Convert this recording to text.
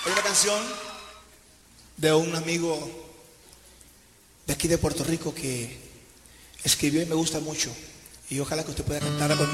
Hay una canción de un amigo de aquí de Puerto Rico que escribió y me gusta mucho. Y ojalá que usted pueda cantarla conmigo.